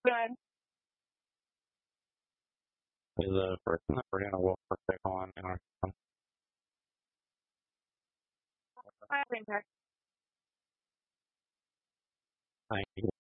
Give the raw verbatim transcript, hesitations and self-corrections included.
Good. Is the person that we're gonna work for pick on in our system? I think I Thank you.